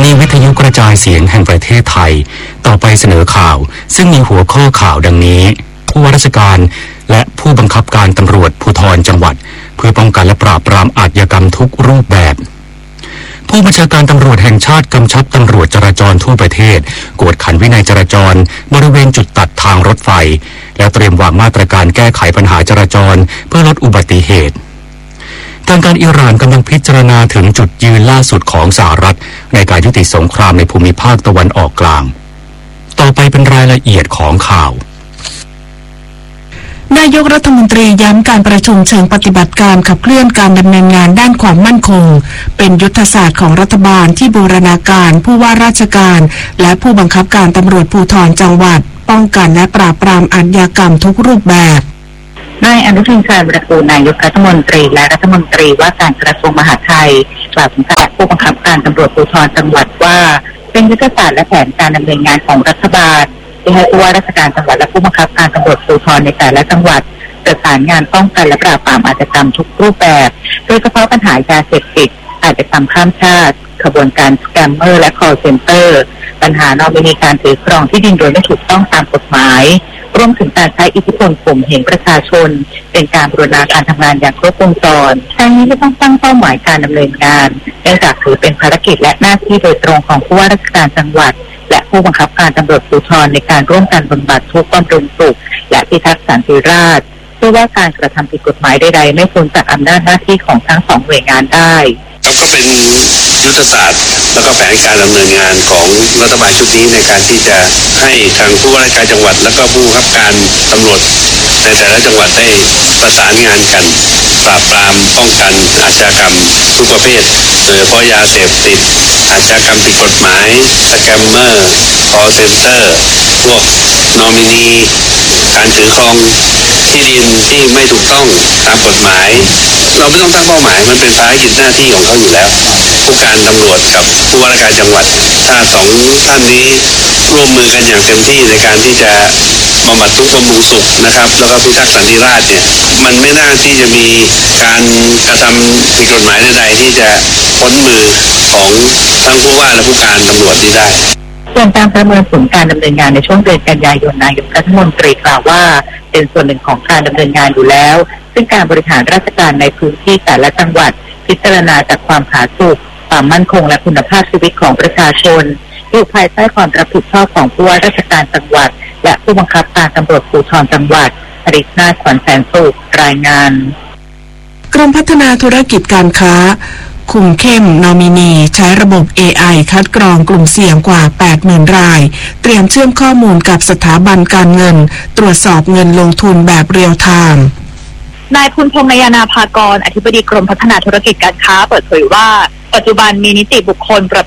นีวิทยุกระจายเสียงแห่งประเทศไทยต่อไปเสนอข่าวซึ่งมีหัวข้อข่าวดังนี้ผู้ว่าราชการและผู้บังคับการตำรวจภูธรจังหวัดเพื่อป้องกันและปราบปรามอาชญากรรมทุกรูปแบบผู้บัญชาการตำรวจแห่งชาติกำชับตำรวจจราจรทั่วประเทศกวดขันวินัยจราจรบริเวณจุดตัดทางรถไฟและเตรียมวางมาตรการแก้ไขปัญหาจราจรเพื่อลดอุบัติเหตุทางการอิหร่านกำลังพิจารณาถึงจุดยืนล่าสุดของสหรัฐในการยุติสงครามในภูมิภาคตะวันออกกลางต่อไปเป็นรายละเอียดของข่าวนายกรัฐมนตรีย้ำการประชุมเชิงปฏิบัติการขับเคลื่อนการดำเนินงานด้านความมั่นคงเป็นยุทธศาสตร์ของรัฐบาลที่บูรณาการผู้ว่าราชการและผู้บังคับการตำรวจภูธรจังหวัดป้องกันและปราบปรามอาชญากรรมทุกรูปแบบนายอนุทินชาญวิรากูลนายกรัฐมนตรีและรัฐมนตรีว่าการกระทรวงมหาดไทยกล่าวถึงการผู้บังคับการตำรวจภูธรจังหวัดว่าเป็นยุทธศาสตร์และแผนการดำเนินงานของรัฐบาลที่ให้ผู้ว่าราชการจังหวัดและผู้บังคับการตำรวจภูธรในแต่ละจังหวัดประสานงานป้องกันและปราบปรามอาชญากรรมทุกรูปแบบโดยเฉพาะปัญหายาเสพติดอาชญากรรมข้ามชาติขบวนการสแกมเมอร์และคอลเซ็นเตอร์ปัญหานอมินีการถือครองที่ดินโดยไม่ถูกต้องตามกฎหมายรวมถึงการใช้อิทธิพลข่มเหงประชาชนเป็นการบูรณาการทำงานอย่างครบวงจรทั้งนี้ไม่ต้องตั้งเป้าหมายการดำเนินงานเนื่องจากถือเป็นภารกิจและหน้าที่โดยตรงของผู้ว่าราชการจังหวัดและผู้บังคับการตำรวจภูธรในการร่วมกันบำบัดทุกข์บำรุงสุขและพิทักษ์สันติราษฎร์เพื่อว่าการกระทำผิดกฎหมายใดๆไม่พ้นจากอำนาจหน้าที่ของทั้งสองหน่วยงานได้ก็เป็นยุทธศาสตร์แล้วก็แผนการดำเนินงานของรัฐบาลชุดนี้ในการที่จะให้ทางผู้ว่าราชการจังหวัดและก็ผู้บังคับการตำรวจในแต่ละจังหวัดได้ประสานงานกันปราบปรามป้องกันอาชญากรรมทุกประเภทโดยเฉพาะยาเสพติดอาชญากรรมผิดกฎหมายสแกมเมอร์คอลเซ็นเตอร์พวกนอมินีการถือครองที่ดินที่ไม่ถูกต้องตามกฎหมายเราไม่ต้องตั้งเป้าหมายมันเป็นภารกิจหน้าที่ของเขาอยู่แล้วผู้การตำรวจกับผู้ว่าราชการจังหวัดถ้าสองท่านนี้ร่วมมือกันอย่างเต็มที่ในการที่จะบำบัดทุกข์บำรุงสุขนะครับแล้วก็พิทักษ์สันติราษฎร์เนี่ยมันไม่น่าที่จะมีการกระทำผิดกฎหมายใดๆที่จะพ้นมือของทั้งผู้ว่าและผู้การตำรวจนี้ได้ส่วนการประเมินผลการดำเนินงานในช่วงเดือนกันยายนนายกรัฐมนตรีกล่าวว่าเป็นส่วนหนึ่งของการดำเนินงานอยู่แล้วซึ่งการบริหารราชการในพื้นที่แต่ละจังหวัดพิจารณาจากความผาสุกความมั่นคงและคุณภาพชีวิตของประชาชนอยู่ภายใต้ความรับผิดชอบของผู้ว่าราชการจังหวัดและผู้บังคับการตำรวจภูธรจังหวัดอริศนาถ ขวัญแสนสุขรายงานกรมพัฒนาธุรกิจการค้าคุมเข้มนอมินีใช้ระบบ AI คัดกรองกลุ่มเสี่ยงกว่า 80,000 รายเตรียมเชื่อมข้อมูลกับสถาบันการเงินตรวจสอบเงินลงทุนแบบเรียลไทม์นายพุนพงษ์นยานาภากรอธิบดีกรมพัฒนาธุรกิจการค้าเปิดเผยว่าปัจจุบันมีนิติบุคคลประ